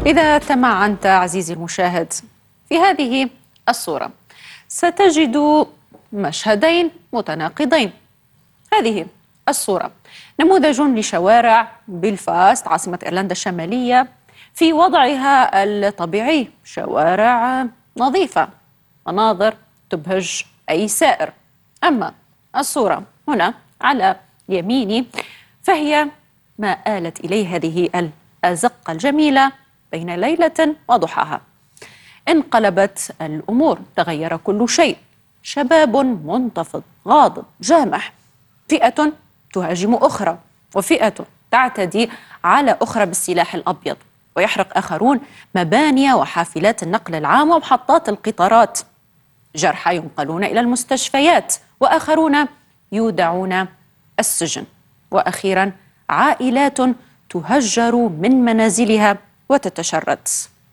إذا تمعنت عزيزي المشاهد في هذه الصورة ستجد مشهدين متناقضين. هذه الصورة نموذج لشوارع بلفاست عاصمة إيرلندا الشمالية في وضعها الطبيعي، شوارع نظيفة، مناظر تبهج أي سائر. أما الصورة هنا على يميني فهي ما آلت إليه هذه الأزقة الجميلة بين ليلة وضحاها. انقلبت الأمور، تغير كل شيء. شباب منتفض غاضب جامح، فئة تهاجم أخرى، وفئة تعتدي على أخرى بالسلاح الأبيض، ويحرق آخرون مباني وحافلات النقل العام ومحطات القطارات. جرحى ينقلون إلى المستشفيات، وآخرون يودعون السجن. وأخيرا عائلات تهجر من منازلها وتتشرد.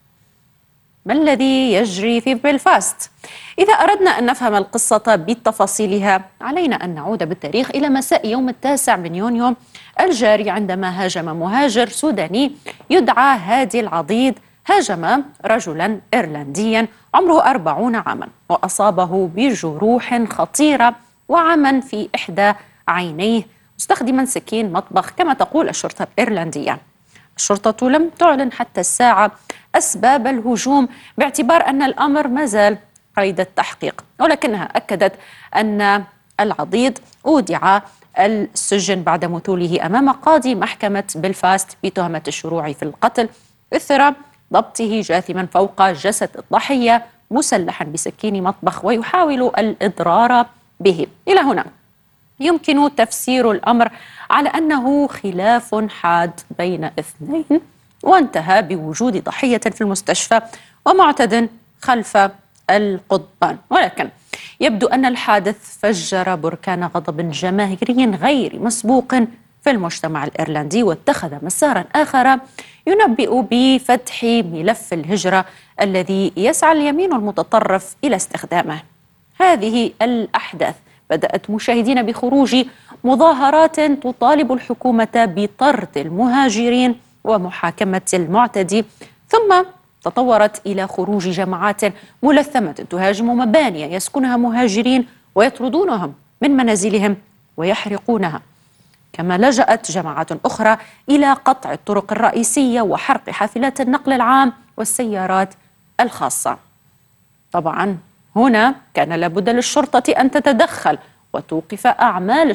ما الذي يجري في بلفاست؟ إذا أردنا أن نفهم القصة بتفاصيلها علينا أن نعود بالتاريخ إلى مساء يوم 9 من يونيو الجاري، عندما هاجم مهاجر سوداني يدعى هادي العضيض. هاجم رجلا إيرلنديا عمره 40 عاما وأصابه بجروح خطيرة وعما في إحدى عينيه مستخدما سكين مطبخ كما تقول الشرطة الإيرلندية. الشرطة لم تعلن حتى الساعة أسباب الهجوم باعتبار أن الأمر ما زال قيد التحقيق، ولكنها أكدت أن العضيض أودع السجن بعد مثوله أمام قاضي محكمة بلفاست بتهمة الشروع في القتل إثر ضبطه جاثما فوق جسد الضحية مسلحا بسكين مطبخ ويحاول الإضرار به. إلى هنا يمكن تفسير الأمر على أنه خلاف حاد بين اثنين وانتهى بوجود ضحية في المستشفى ومعتد خلف القضبان، ولكن يبدو أن الحادث فجر بركان غضب جماهيري غير مسبوق في المجتمع الإيرلندي، واتخذ مسارا آخر ينبئ بفتح ملف الهجرة الذي يسعى اليمين المتطرف إلى استخدامه. هذه الأحداث بدأت مشاهدين بخروج مظاهرات تطالب الحكومة بطرد المهاجرين ومحاكمة المعتدي، ثم تطورت إلى خروج جماعات ملثمة تهاجم مباني يسكنها مهاجرين ويطردونهم من منازلهم ويحرقونها. كما لجأت جماعات أخرى إلى قطع الطرق الرئيسية وحرق حافلات النقل العام والسيارات الخاصة. طبعا هنا كان لابد للشرطة أن تتدخل وتوقف أعمال